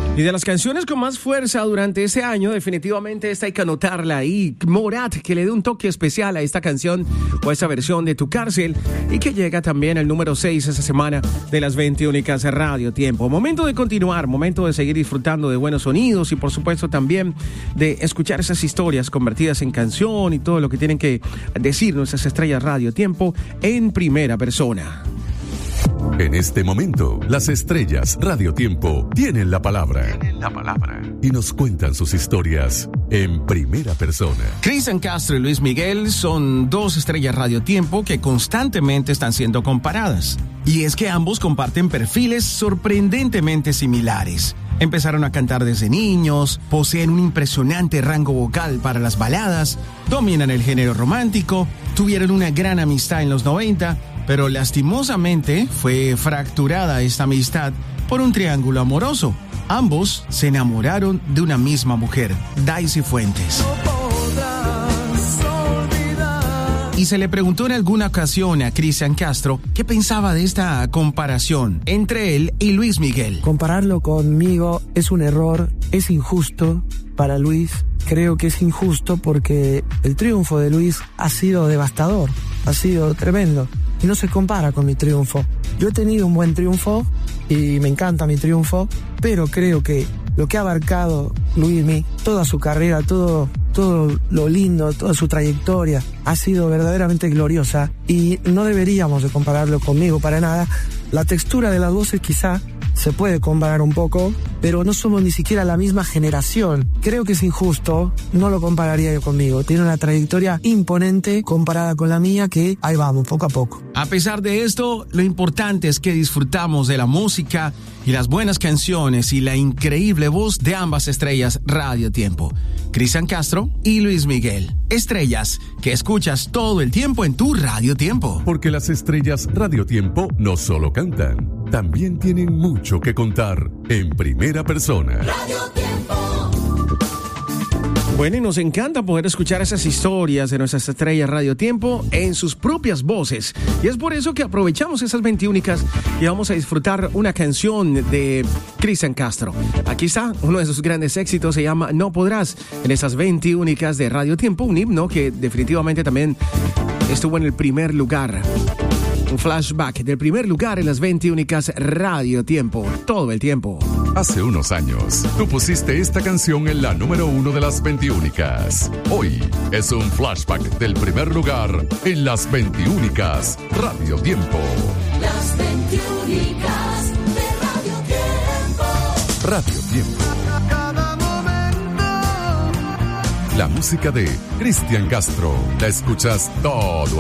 Y de las canciones con más fuerza durante ese año, definitivamente esta hay que anotarla. Y Morat, que le dé un toque especial a esta canción o a esta versión de Tu Cárcel, y que llega también al número 6 esa semana de las 20 únicas Radio Tiempo. Momento de continuar, momento de seguir disfrutando de buenos sonidos y por supuesto también de escuchar esas historias convertidas en canción y todo lo que tienen que decir nuestras estrellas Radio Tiempo en primera persona. En este momento, las estrellas Radio Tiempo tienen la palabra. Y nos cuentan sus historias en primera persona. Cristian Castro y Luis Miguel son dos estrellas Radio Tiempo que constantemente están siendo comparadas. Y es que ambos comparten perfiles sorprendentemente similares. Empezaron a cantar desde niños, poseen un impresionante rango vocal para las baladas, dominan el género romántico, tuvieron una gran amistad en los 90, pero lastimosamente fue fracturada esta amistad por un triángulo amoroso. Ambos se enamoraron de una misma mujer, Daisy Fuentes. Y se le preguntó en alguna ocasión a Cristian Castro qué pensaba de esta comparación entre él y Luis Miguel. Compararlo conmigo es un error, es injusto para Luis. Creo que es injusto porque el triunfo de Luis ha sido devastador, ha sido tremendo. Y no se compara con mi triunfo. Yo he tenido un buen triunfo y me encanta mi triunfo, pero creo que lo que ha abarcado Luismi, toda su carrera, todo lo lindo, toda su trayectoria, ha sido verdaderamente gloriosa y no deberíamos de compararlo conmigo para nada. La textura de las voces quizá se puede comparar un poco, pero no somos ni siquiera la misma generación. Creo que es injusto, no lo compararía yo conmigo. Tiene una trayectoria imponente comparada con la mía, que ahí vamos, poco a poco. A pesar de esto, lo importante es que disfrutamos de la música y las buenas canciones y la increíble voz de ambas estrellas Radio Tiempo, Cristian Castro y Luis Miguel. Estrellas que escuchas todo el tiempo en tu Radio Tiempo. Porque las estrellas Radio Tiempo no solo cantan, también tienen mucho que contar en primera persona. Radio Tiempo. Bueno, y nos encanta poder escuchar esas historias de nuestras estrellas Radio Tiempo en sus propias voces. Y es por eso que aprovechamos esas 20 únicas y vamos a disfrutar una canción de Cristian Castro. Aquí está, uno de sus grandes éxitos, se llama No Podrás, en esas 20 únicas de Radio Tiempo, un himno que definitivamente también estuvo en el primer lugar. Un flashback del primer lugar en las 20 únicas Radio Tiempo, todo el tiempo. Hace unos años, tú pusiste esta canción en la número 1 de las 20 únicas. Hoy es un flashback del primer lugar en las 20 únicas Radio Tiempo. Las 20 únicas de Radio Tiempo. Radio Tiempo. Cada momento. La música de Cristian Castro. La escuchas todo